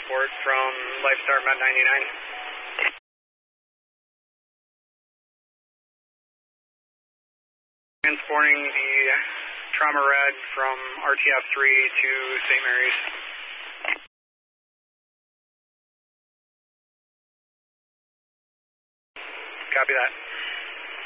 transport from LifeStar Met 99. Transporting the Trauma Red from RTF 3 to St. Mary's. Copy that.